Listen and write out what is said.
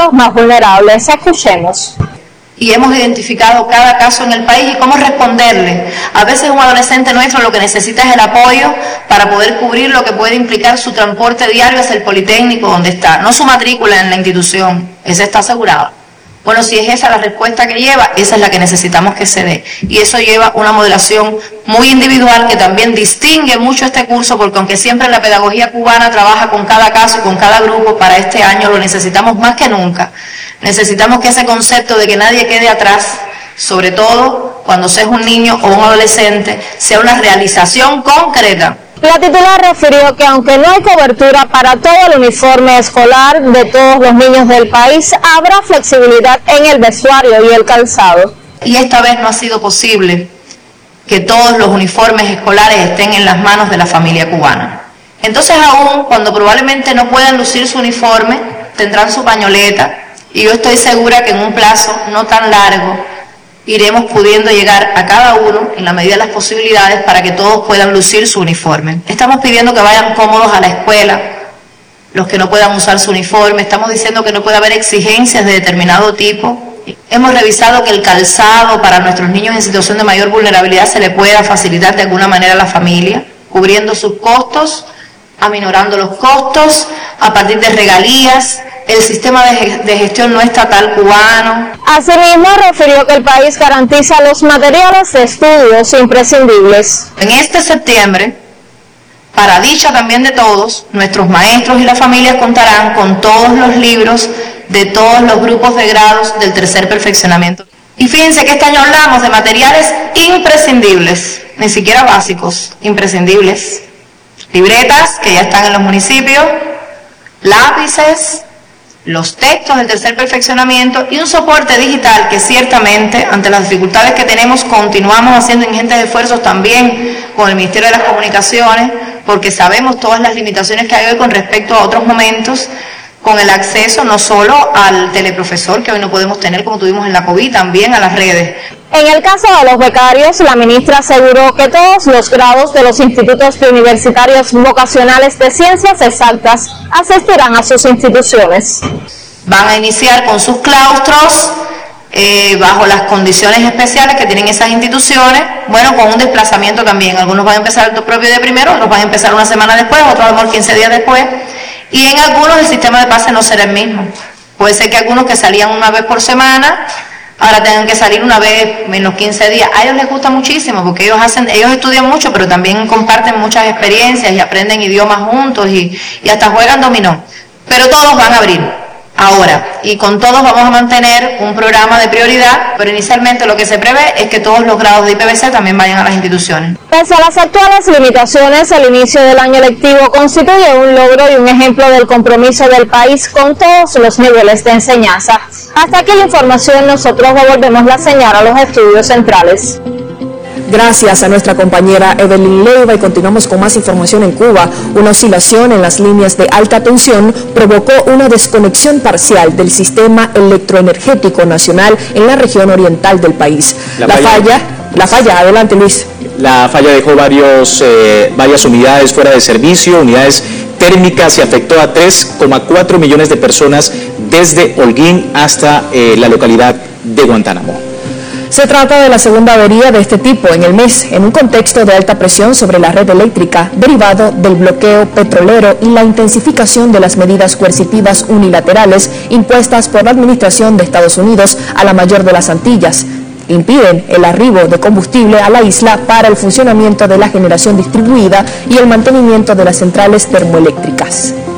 los más vulnerables. Escuchemos. Y hemos identificado cada caso en el país y cómo responderle. A veces un adolescente nuestro lo que necesita es el apoyo para poder cubrir lo que puede implicar su transporte diario hacia el Politécnico donde está, no su matrícula en la institución, esa está asegurada. Bueno, si es esa la respuesta que lleva, esa es la que necesitamos que se dé. Y eso lleva una modelación muy individual que también distingue mucho este curso, porque aunque siempre la pedagogía cubana trabaja con cada caso y con cada grupo, para este año lo necesitamos más que nunca. Necesitamos que ese concepto de que nadie quede atrás, sobre todo cuando seas un niño o un adolescente, sea una realización concreta. La titular refirió que aunque no hay cobertura para todo el uniforme escolar de todos los niños del país, habrá flexibilidad en el vestuario y el calzado. Y esta vez no ha sido posible que todos los uniformes escolares estén en las manos de la familia cubana. Entonces aún cuando probablemente no puedan lucir su uniforme, tendrán su pañoleta, y yo estoy segura que en un plazo no tan largo iremos pudiendo llegar a cada uno en la medida de las posibilidades para que todos puedan lucir su uniforme. Estamos pidiendo que vayan cómodos a la escuela, los que no puedan usar su uniforme, estamos diciendo que no puede haber exigencias de determinado tipo. Hemos revisado que el calzado para nuestros niños en situación de mayor vulnerabilidad se le pueda facilitar de alguna manera a la familia, cubriendo sus costos, aminorando los costos a partir de regalías. El sistema de gestión no estatal cubano. Asimismo, refirió que el país garantiza los materiales de estudios imprescindibles. En este septiembre, para dicha también de todos, nuestros maestros y las familias contarán con todos los libros de todos los grupos de grados del tercer perfeccionamiento. Y fíjense que este año hablamos de materiales imprescindibles, ni siquiera básicos, imprescindibles. Libretas, que ya están en los municipios, lápices, los textos del tercer perfeccionamiento y un soporte digital que ciertamente, ante las dificultades que tenemos, continuamos haciendo ingentes esfuerzos también con el Ministerio de las Comunicaciones, porque sabemos todas las limitaciones que hay hoy con respecto a otros momentos, con el acceso no solo al teleprofesor, que hoy no podemos tener como tuvimos en la COVID, también a las redes. En el caso de los becarios, la ministra aseguró que todos los grados de los institutos preuniversitarios vocacionales de ciencias exactas asistirán a sus instituciones. Van a iniciar con sus claustros, bajo las condiciones especiales que tienen esas instituciones, bueno, con un desplazamiento también. Algunos van a empezar el propio de primero, otros van a empezar una semana después, otros a lo mejor 15 días después. Y en algunos el sistema de pase no será el mismo. Puede ser que algunos que salían una vez por semana, ahora tengan que salir una vez menos 15 días. A ellos les gusta muchísimo porque ellos estudian mucho, pero también comparten muchas experiencias y aprenden idiomas juntos y hasta juegan dominó. Pero todos van a abrir ahora y con todos vamos a mantener un programa de prioridad, pero inicialmente lo que se prevé es que todos los grados de IPVC también vayan a las instituciones. Pese a las actuales limitaciones, el inicio del año lectivo constituye un logro y un ejemplo del compromiso del país con todos los niveles de enseñanza. Hasta aquí la información, nosotros devolvemos la señal a los estudios centrales. Gracias a nuestra compañera Evelyn Leiva y continuamos con más información en Cuba. Una oscilación en las líneas de alta tensión provocó una desconexión parcial del sistema electroenergético nacional en la región oriental del país. La falla, adelante Luis. La falla dejó varias unidades fuera de servicio, unidades térmicas y afectó a 3,4 millones de personas desde Holguín hasta la localidad de Guantánamo. Se trata de la segunda avería de este tipo en el mes, en un contexto de alta presión sobre la red eléctrica, derivado del bloqueo petrolero y la intensificación de las medidas coercitivas unilaterales impuestas por la Administración de Estados Unidos a la mayor de las Antillas. Impiden el arribo de combustible a la isla para el funcionamiento de la generación distribuida y el mantenimiento de las centrales termoeléctricas.